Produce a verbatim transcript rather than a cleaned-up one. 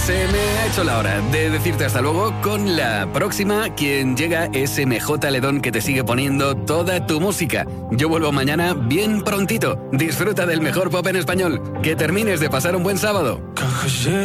Se me ha hecho la hora de decirte hasta luego con la próxima. Quien llega es M J Ledón, que te sigue poniendo toda tu música. Yo vuelvo mañana bien prontito. Disfruta del mejor pop en español. Que termines de pasar un buen sábado.